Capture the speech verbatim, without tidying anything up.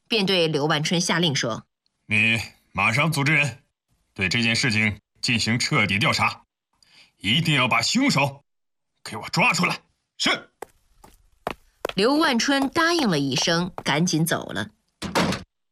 便对刘万春下令说：“ 你马上组织人，对这件事情进行彻底调查，一定要把凶手给我抓出来。”是。 刘万春答应了一声，赶紧走了。